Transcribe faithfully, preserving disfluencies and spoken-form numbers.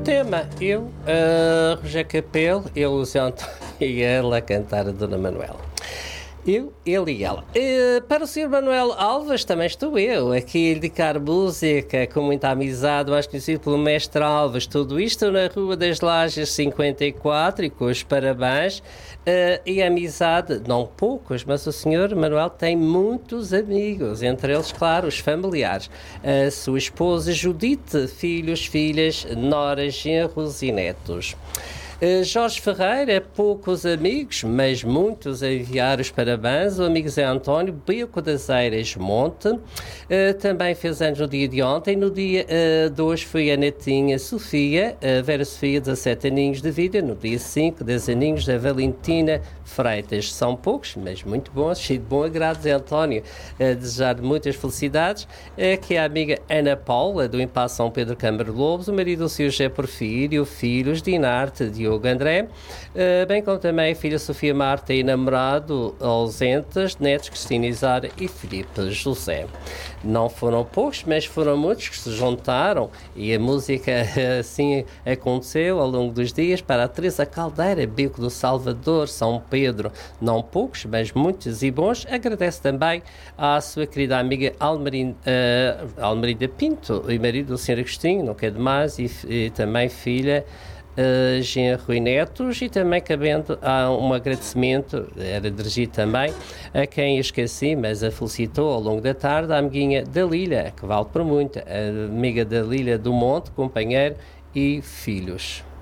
tema, eu, uh, Roger Capelo, eu, o Zé António e ela a cantar a Dona Manuela. Eu, ele e ela. Uh, para o senhor Manuel Alves, também estou eu, aqui a indicar música com muita amizade, mais conhecido pelo Mestre Alves. Tudo isto na Rua das Lajes cinquenta e quatro e com os parabéns. Uh, e amizade, não poucos, mas o senhor Manuel tem muitos amigos, entre eles, claro, os familiares. A sua esposa Judite, filhos, filhas, noras, genros e netos. Uh, Jorge Ferreira, poucos amigos, mas muitos a enviar os parabéns. O amigo Zé António, Beco das Eiras Monte, uh, também fez anos no dia de ontem. No dia uh, de hoje foi a netinha Sofia, a Vera Sofia, dezassete aninhos de vida. No dia cinco, dez aninhos da Valentina Freitas. São poucos, mas muito bons, cheio de bom agrado, Zé António. Uh, desejar muitas felicidades. Uh, que é a amiga Ana Paula, do Impasse São Pedro Câmara Lobos, o marido do senhor José Porfírio, filhos Dinarte, Diogo André, uh, bem como também a filha Sofia Marta e namorado ausentes, netos Cristina Isara e Filipe José. Não foram poucos, mas foram muitos que se juntaram e a música assim aconteceu ao longo dos dias para a Teresa Caldeira, Beco do Salvador, São Pedro. Não poucos, mas muitos e bons. Agradece também à sua querida amiga Almerinda, uh, Almerinda Pinto e marido do senhor Agostinho, não quer demais, e, e também filha Uh, genro e netos, e também cabendo a um agradecimento, era dirigido também a quem esqueci, mas a felicitou ao longo da tarde, a amiguinha Dalília, que vale por muito, a amiga Dalília do Monte, companheiro e filhos.